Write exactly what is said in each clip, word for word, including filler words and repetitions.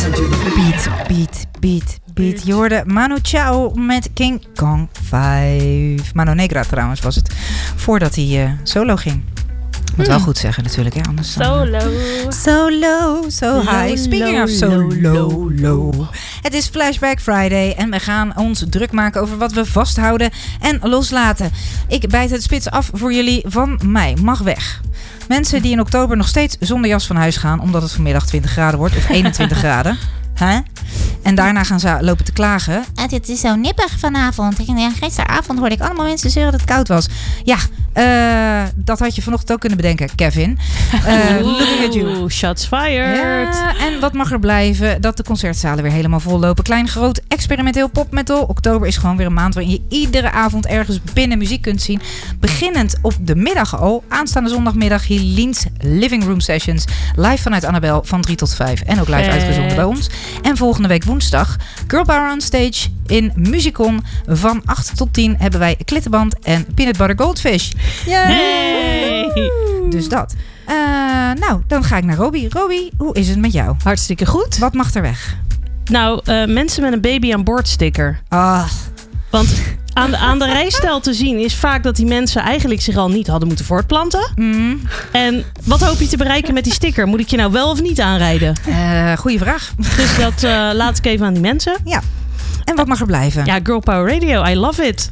Beat, beat, beat, beat. Je hoorde Manu Chao met King Kong vijf. Mano Negra trouwens was het. Voordat hij uh, solo ging. Moet wel goed zeggen natuurlijk, hè? Anders dan, Solo. Solo, so high. Speaking of so low, low. Het is Flashback Friday en we gaan ons druk maken over wat we vasthouden en loslaten. Ik bijt het spits af voor jullie van mij. Mag weg. Mensen die in oktober nog steeds zonder jas van huis gaan, omdat het vanmiddag twintig graden wordt of eenentwintig graden. Huh? En daarna gaan ze lopen te klagen. Het is zo nippig vanavond. Gisteravond hoorde ik allemaal mensen zeggen dat het koud was. Ja, uh, dat had je vanochtend ook kunnen bedenken, Kevin. Uh, looking at you. Shots fired. Ja, en wat mag er blijven? Dat de concertzalen weer helemaal vol lopen. Klein, groot, experimenteel popmetal. Oktober is gewoon weer een maand waarin je iedere avond ergens binnen muziek kunt zien. Beginnend op de middag al. Aanstaande zondagmiddag Helene's Living Room Sessions. Live vanuit Annabel van drie tot vijf. En ook live Vet. uitgezonden bij ons. En volgende week woensdag Girl Power on Stage in Musicon. Van acht tot tien hebben wij Klittenband en Peanut Butter Goldfish. Yay! Dus dat. Uh, nou, dan ga ik naar Robbie. Robbie, hoe is het met jou? Hartstikke goed. Wat mag er weg? Nou, uh, mensen met een baby aan boord sticker. Ah. Want aan de, aan de rijstijl te zien is vaak dat die mensen eigenlijk zich al niet hadden moeten voortplanten. Mm. En wat hoop je te bereiken met die sticker? Moet ik je nou wel of niet aanrijden? Uh, goeie vraag. Dus dat uh, laat ik even aan die mensen. Ja. En wat mag er blijven? Ja, Girl Power Radio. I love it.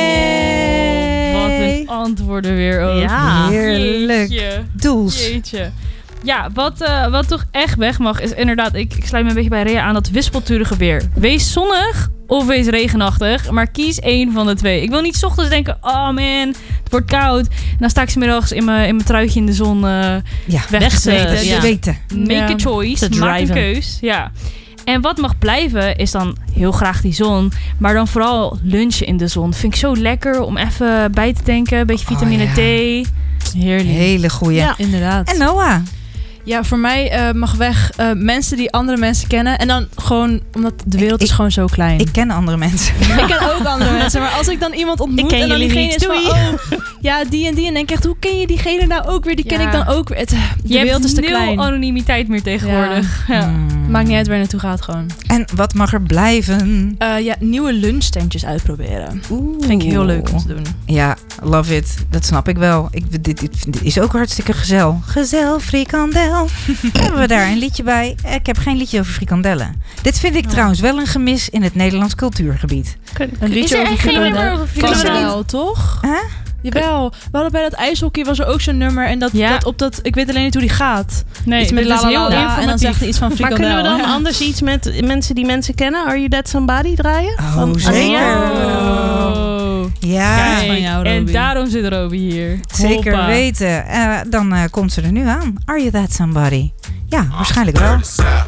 Yay! Oh, wat een antwoorden weer ook. Ja. Heerlijk. Jeetje. Doels. Jeetje. Ja, wat, uh, wat toch echt weg mag is inderdaad, ik, ik sluit me een beetje bij Rea aan, dat wispelturige weer. Wees zonnig of wees regenachtig, maar kies één van de twee. Ik wil niet 's ochtends denken, oh man, het wordt koud. En dan sta ik 's middags in mijn in mijn truitje in de zon uh, Ja, wegzweten. uh, Dus ja. weten. make Ja. a choice, Te maak een driven. keus. Ja. En wat mag blijven is dan heel graag die zon. Maar dan vooral lunchen in de zon. Vind ik zo lekker om even bij te denken. Een beetje vitamine Oh, ja. D. Heerlijk. Hele goeie. Ja, inderdaad. En Noah? Ja, voor mij uh, mag weg uh, mensen die andere mensen kennen. En dan gewoon, omdat de wereld Ik- is gewoon zo klein. Ik ken andere mensen. Ik ken ook andere mensen, maar als ik dan iemand ontmoet Ik ken en dan jullie diegene niet, is van, doei. oh, ja, die en die. En denk ik echt, hoe ken je diegene nou ook weer? Die ken Ja. ik dan ook weer. Het, de Je wereld hebt is te nul klein. anonimiteit meer tegenwoordig. Ja. Hmm. Maakt niet uit waar je naartoe gaat gewoon. En wat mag er blijven? Uh, ja, nieuwe lunchtentjes uitproberen. Oeh. Vind ik heel leuk om te doen. Ja, love it. Dat snap ik wel. Ik, dit, dit, dit is ook hartstikke gezel. Gezel, frikandel. Hebben we daar een liedje bij? Ik heb geen liedje over frikandellen. Dit vind ik Oh. trouwens wel een gemis in het Nederlands cultuurgebied. Een liedje er over echt geen frikandel. nummer over Vast frikandel? wel, toch? Huh? Jawel. We hadden bij dat ijshockey was er ook zo'n nummer. En dat, Ja. dat op dat, ik weet alleen niet hoe die gaat. Nee, iets met dit is la la heel la la, en dan informatief. zegt hij iets van Maar frikandel. kunnen we dan Ja. anders iets met mensen die mensen kennen? Are You That Somebody draaien? Oh, Van- zeker. Oh. Ja, Kijk, van jou, en Robbie. daarom zit Robbie hier. zeker Hoppa. weten. Uh, dan uh, komt ze er nu aan. Are You That Somebody? Ja, waarschijnlijk wel.